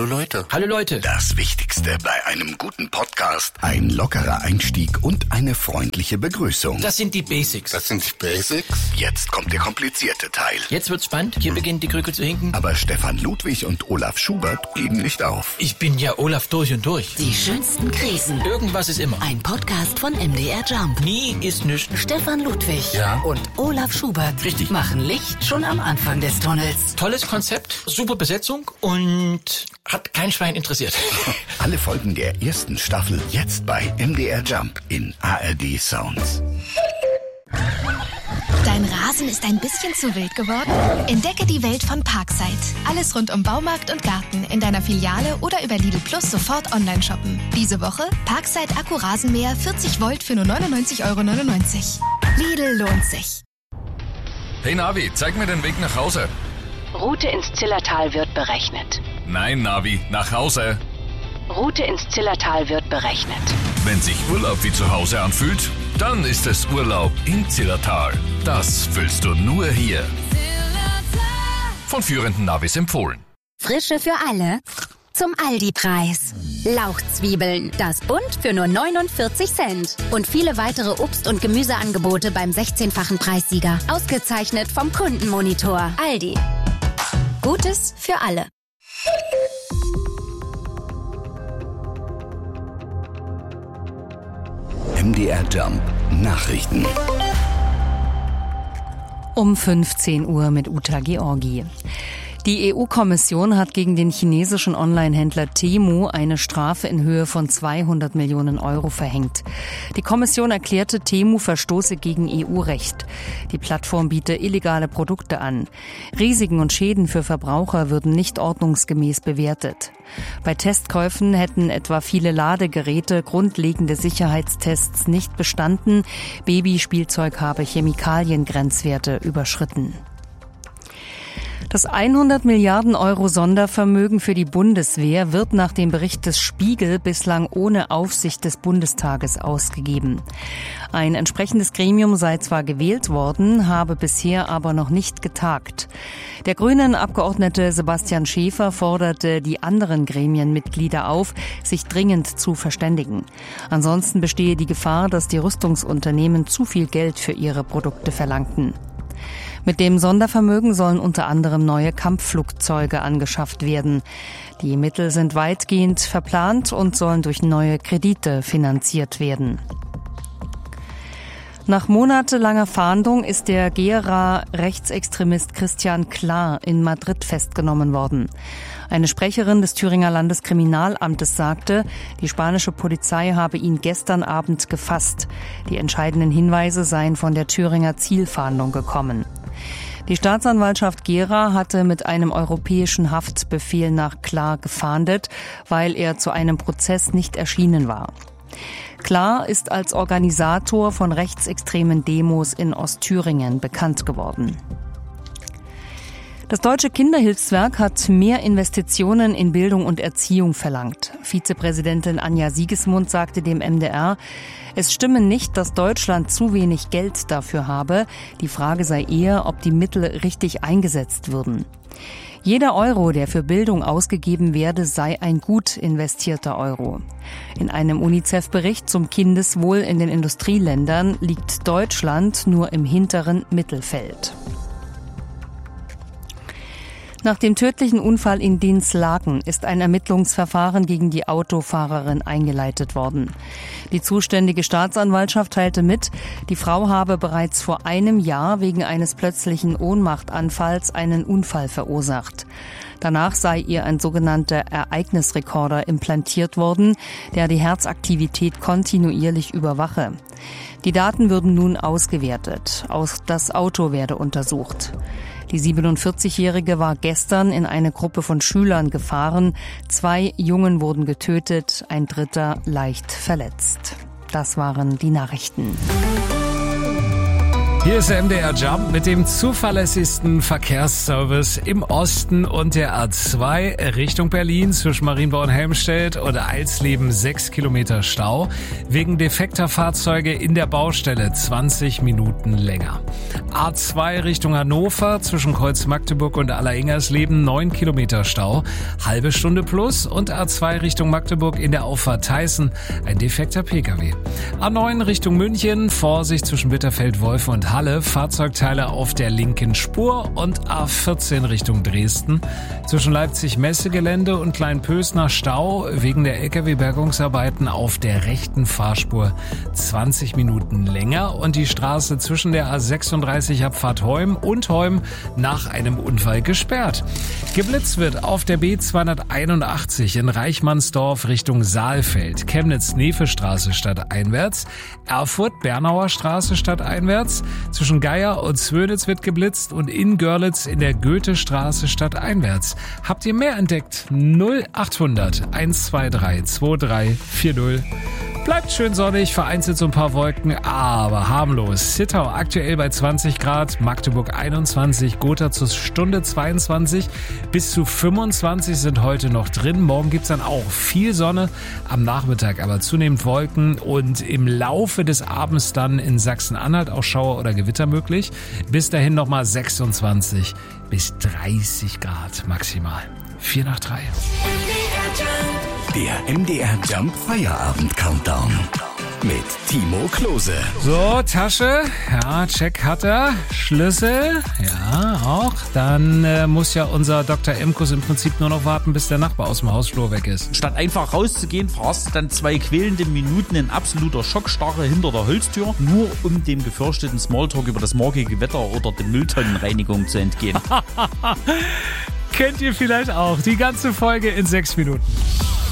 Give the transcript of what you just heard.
Leute. Hallo Leute. Das Wichtigste bei einem guten Podcast: ein lockerer Einstieg und eine freundliche Begrüßung. Das sind die Basics. Das sind die Basics? Jetzt kommt der komplizierte Teil. Jetzt wird's spannend. Hier beginnt die Krücke zu hinken. Aber Stefan Ludwig und Olaf Schubert geben nicht auf. Ich bin ja Olaf durch und durch. Die schönsten Krisen. Irgendwas ist immer. Ein Podcast von MDR Jump. Nie ist nichts. Stefan Ludwig und Olaf Schubert Richtig. machen Licht schon am Anfang des Tunnels. Tolles Konzept, super Besetzung und hat kein Schwein interessiert. Alle Folgen der ersten Staffel jetzt bei MDR Jump in ARD Sounds. Dein Rasen ist ein bisschen zu wild geworden? Entdecke die Welt von Parkside. Alles rund um Baumarkt und Garten in deiner Filiale oder über Lidl Plus sofort online shoppen. Diese Woche Parkside Akku-Rasenmäher 40 Volt für nur 99,99 €. Lidl lohnt sich. Hey Navi, zeig mir den Weg nach Hause. Route ins Zillertal wird berechnet. Nein, Navi, nach Hause. Route ins Zillertal wird berechnet. Wenn sich Urlaub wie zu Hause anfühlt, dann ist es Urlaub im Zillertal. Das fühlst du nur hier. Von führenden Navis empfohlen. Frische für alle. Zum Aldi-Preis. Lauchzwiebeln, das Bund für nur 49 Cent. Und viele weitere Obst- und Gemüseangebote beim 16-fachen Preissieger. Ausgezeichnet vom Kundenmonitor. Aldi. Gutes für alle. MDR Jump Nachrichten. Um 15 Uhr mit Uta Georgi. Die EU-Kommission hat gegen den chinesischen Online-Händler Temu eine Strafe in Höhe von 200 Millionen € verhängt. Die Kommission erklärte, Temu verstoße gegen EU-Recht. Die Plattform biete illegale Produkte an. Risiken und Schäden für Verbraucher würden nicht ordnungsgemäß bewertet. Bei Testkäufen hätten etwa viele Ladegeräte grundlegende Sicherheitstests nicht bestanden. Babyspielzeug habe Chemikaliengrenzwerte überschritten. Das 100 Milliarden € Sondervermögen für die Bundeswehr wird nach dem Bericht des Spiegel bislang ohne Aufsicht des Bundestages ausgegeben. Ein entsprechendes Gremium sei zwar gewählt worden, habe bisher aber noch nicht getagt. Der Grünen-Abgeordnete Sebastian Schäfer forderte die anderen Gremienmitglieder auf, sich dringend zu verständigen. Ansonsten bestehe die Gefahr, dass die Rüstungsunternehmen zu viel Geld für ihre Produkte verlangten. Mit dem Sondervermögen sollen unter anderem neue Kampfflugzeuge angeschafft werden. Die Mittel sind weitgehend verplant und sollen durch neue Kredite finanziert werden. Nach monatelanger Fahndung ist der Gera-Rechtsextremist Christian Klar in Madrid festgenommen worden. Eine Sprecherin des Thüringer Landeskriminalamtes sagte, die spanische Polizei habe ihn gestern Abend gefasst. Die entscheidenden Hinweise seien von der Thüringer Zielfahndung gekommen. Die Staatsanwaltschaft Gera hatte mit einem europäischen Haftbefehl nach Klar gefahndet, weil er zu einem Prozess nicht erschienen war. Klar ist als Organisator von rechtsextremen Demos in Ostthüringen bekannt geworden. Das Deutsche Kinderhilfswerk hat mehr Investitionen in Bildung und Erziehung verlangt. Vizepräsidentin Anja Siegesmund sagte dem MDR, es stimme nicht, dass Deutschland zu wenig Geld dafür habe. Die Frage sei eher, ob die Mittel richtig eingesetzt würden. Jeder Euro, der für Bildung ausgegeben werde, sei ein gut investierter Euro. In einem UNICEF-Bericht zum Kindeswohl in den Industrieländern liegt Deutschland nur im hinteren Mittelfeld. Nach dem tödlichen Unfall in Dinslaken ist ein Ermittlungsverfahren gegen die Autofahrerin eingeleitet worden. Die zuständige Staatsanwaltschaft teilte mit, die Frau habe bereits vor einem Jahr wegen eines plötzlichen Ohnmachtanfalls einen Unfall verursacht. Danach sei ihr ein sogenannter Ereignisrekorder implantiert worden, der die Herzaktivität kontinuierlich überwache. Die Daten würden nun ausgewertet. Auch das Auto werde untersucht. Die 47-Jährige war gestern in eine Gruppe von Schülern gefahren. 2 Jungen wurden getötet, ein dritter leicht verletzt. Das waren die Nachrichten. Hier ist der MDR Jump mit dem zuverlässigsten Verkehrsservice im Osten und der A2 Richtung Berlin zwischen Marienbau und Helmstedt und Eilsleben 6 Kilometer Stau. Wegen defekter Fahrzeuge in der Baustelle 20 Minuten länger. A2 Richtung Hannover zwischen Kreuz Magdeburg und Alleringhersleben 9 Kilometer Stau, halbe Stunde plus, und A2 Richtung Magdeburg in der Auffahrt Theißen ein defekter Pkw. A9 Richtung München, Vorsicht zwischen Bitterfeld-Wolfen und Halle, Fahrzeugteile auf der linken Spur, und A14 Richtung Dresden zwischen Leipzig-Messegelände und Kleinpösner Stau wegen der Lkw-Bergungsarbeiten auf der rechten Fahrspur 20 Minuten länger, und die Straße zwischen der A36 Abfahrt Heum und Heum nach einem Unfall gesperrt. Geblitzt wird auf der B281 in Reichmannsdorf Richtung Saalfeld, Chemnitz-Nefe-Straße stadteinwärts, Erfurt-Bernauer Straße stadteinwärts, zwischen Geier und Zwönitz wird geblitzt und in Görlitz in der Goethestraße stadteinwärts. Habt ihr mehr entdeckt? 0800 123 2340. Bleibt schön sonnig, vereinzelt so ein paar Wolken, aber harmlos. Zittau aktuell bei 20 Grad, Magdeburg 21, Gotha zur Stunde 22, bis zu 25 sind heute noch drin. Morgen gibt's dann auch viel Sonne, am Nachmittag aber zunehmend Wolken und im Laufe des Abends dann in Sachsen-Anhalt auch Schauer oder Gewitter möglich. Bis dahin nochmal 26 bis 30 Grad maximal. 4 nach 3. Der MDR Jump Feierabend Countdown mit Timo Klose. So, Tasche, ja, check hat er. Schlüssel, ja, auch. Dann muss ja unser Dr. Emkus im Prinzip nur noch warten, bis der Nachbar aus dem Hausflur weg ist. Statt einfach rauszugehen, fahrst du dann 2 quälende Minuten in absoluter Schockstarre hinter der Holztür, nur um dem gefürchteten Smalltalk über das morgige Wetter oder die Mülltonnenreinigung zu entgehen. Kennt ihr vielleicht auch. Die ganze Folge in 6 Minuten.